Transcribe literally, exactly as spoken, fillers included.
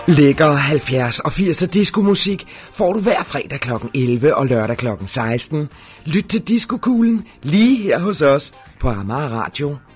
Lækker halvfjerds og firs diskomusik får du hver fredag klokken elleve og lørdag klokken seksten. Lyt til Diskokuglen lige her hos os på Amager Radio.